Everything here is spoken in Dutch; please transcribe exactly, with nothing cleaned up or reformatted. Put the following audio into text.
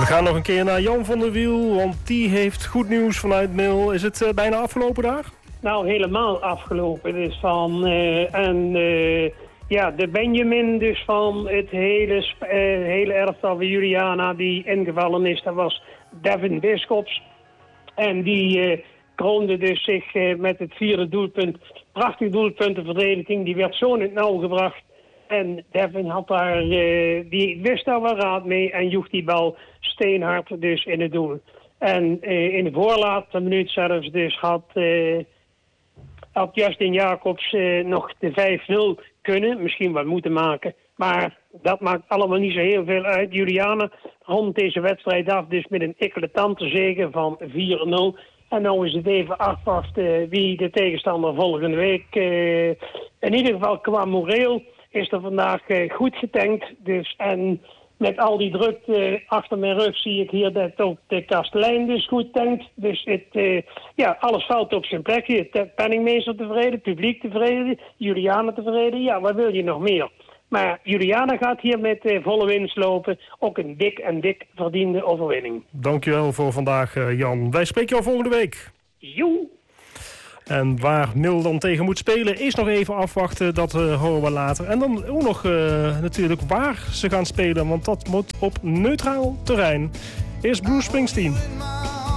gaan nog een keer naar Jan van der Wiel, want die heeft goed nieuws vanuit Mil. Is het uh, bijna afgelopen daar? Nou, helemaal afgelopen. Dus van, uh, en uh, ja, de Benjamin dus van het hele, uh, hele elftal van Juliana die ingevallen is, dat was Devin Biscops. En die uh, kroonde dus zich uh, met het vierde doelpunt. Prachtig doelpuntenverdediging, die werd zo in het nauw gebracht. En Devin had daar, uh, die wist daar wel raad mee en joeg die bal steenhard dus in het doel. En uh, in de voorlaatste minuut zelfs dus had, uh, had Justin Jacobs uh, nog de vijf nul kunnen. Misschien wat moeten maken. Maar dat maakt allemaal niet zo heel veel uit. Juliana rond deze wedstrijd af dus met een eclatante zege van vier nul. En nou is het even afwachten wie de tegenstander volgende week. Uh, in ieder geval qua moreel is er vandaag uh, goed getankt. Dus, en met al die druk uh, achter mijn rug zie ik hier dat ook de kastelein dus goed tankt. Dus het, uh, ja, alles valt op zijn plekje. De penningmeester tevreden, publiek tevreden, Juliana tevreden. Ja, wat wil je nog meer? Maar Juliana gaat hier met uh, volle winst lopen. Ook een dik en dik verdiende overwinning. Dankjewel voor vandaag, uh, Jan. Wij spreken jou volgende week. Joe. En waar Mil dan tegen moet spelen is nog even afwachten. Dat uh, horen we later. En dan ook nog uh, natuurlijk waar ze gaan spelen. Want dat moet op neutraal terrein. Eerst Bruce Springsteen.